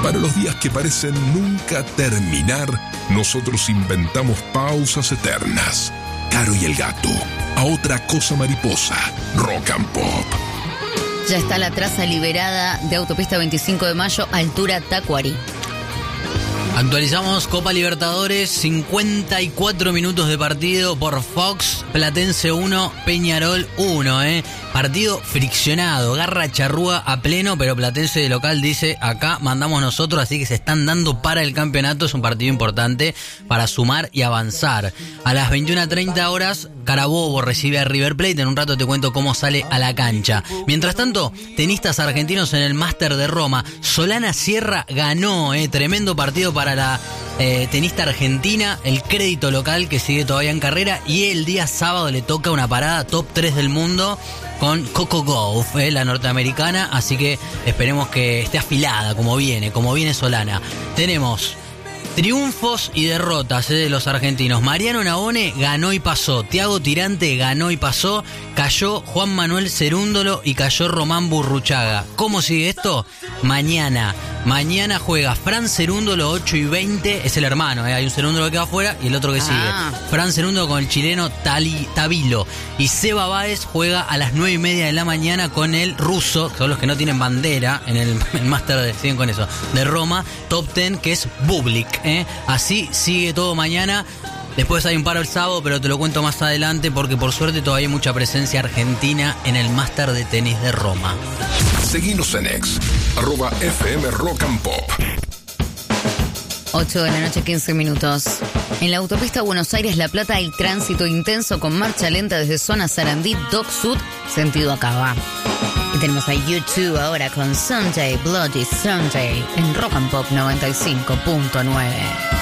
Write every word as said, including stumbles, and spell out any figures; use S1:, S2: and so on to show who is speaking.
S1: Para los días que parecen nunca terminar, nosotros inventamos pausas eternas. Caro y el Gato, a otra cosa mariposa, Rock and Pop.
S2: Ya está la traza liberada de Autopista veinticinco de mayo, altura Tacuarí.
S3: Actualizamos Copa Libertadores, cincuenta y cuatro minutos de partido por Fox, Platense uno, Peñarol uno, ¿eh? Partido friccionado, garra charrúa a pleno, pero Platense de local dice, acá mandamos nosotros, así que se están dando para el campeonato, es un partido importante para sumar y avanzar. A las veintiuna treinta horas, Carabobo recibe a River Plate, en un rato te cuento cómo sale a la cancha. Mientras tanto, tenistas argentinos en el Máster de Roma, Solana Sierra ganó, ¿eh? Tremendo partido para la eh, tenista argentina, el crédito local que sigue todavía en carrera, y el día sábado le toca una parada top tres del mundo con Coco Gauff, eh, la norteamericana, así que esperemos que esté afilada como viene, como viene Solana. Tenemos triunfos y derrotas eh, de los argentinos. Mariano Navone ganó y pasó. Thiago Tirante ganó y pasó. Cayó Juan Manuel Cerúndolo y cayó Román Burruchaga. ¿Cómo sigue esto? Mañana. Mañana juega Fran Cerúndolo ocho y veinte. Es el hermano, eh. Hay un Cerúndolo que queda afuera y el otro que sigue. Ah. Fran Cerúndolo con el chileno Tali, Tabilo. Y Seba Báez juega a las nueve y media de la mañana con el ruso, que son los que no tienen bandera en el, el máster de, siguen con eso, de Roma, top diez, que es Bublik. ¿eh? Así sigue todo mañana. Después hay un paro el sábado, pero te lo cuento más adelante porque por suerte todavía hay mucha presencia argentina en el máster de tenis de Roma.
S1: Seguinos en X, arroba F M Rock and Pop.
S2: ocho de la noche, quince minutos. En la autopista Buenos Aires-La Plata hay tránsito intenso con marcha lenta desde zona Sarandí, Dock Sud, sentido Acaba. Y tenemos a YouTube ahora con Sunday, Bloody Sunday, en Rock and Pop noventa y cinco punto nueve.